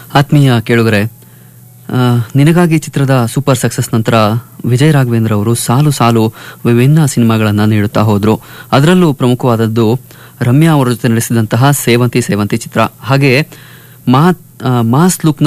ಆತ್ಮೀಯ ಕೇಳುಗರೆ, ನಿನಗಾಗಿ ಚಿತ್ರದ ಸೂಪರ್ ಸಕ್ಸಸ್ ನಂತರ ವಿಜಯ್ ರಾಘವೇಂದ್ರ ಅವರು ಸಾಲು ಸಾಲು ವಿಭಿನ್ನ ಸಿನಿಮಾಗಳನ್ನು ನೀಡುತ್ತಾ ಹೋದ್ರು. ಅದರಲ್ಲೂ ಪ್ರಮುಖವಾದದ್ದು ರಮ್ಯಾ ಅವರ ಜೊತೆ ನಡೆಸಿದಂತಹ ಸೇವಂತಿ ಚಿತ್ರ. ಹಾಗೆ ಮಾಸ್ ಲುಕ್ನ